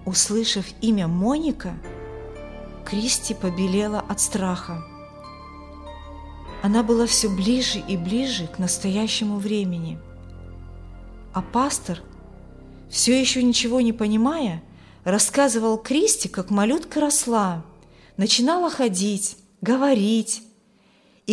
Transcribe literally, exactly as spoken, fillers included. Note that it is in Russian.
Услышав имя Моника, Кристи побелела от страха. Она была все ближе и ближе к настоящему времени. А пастор, все еще ничего не понимая, рассказывал Кристи, как малютка росла, начинала ходить, говорить,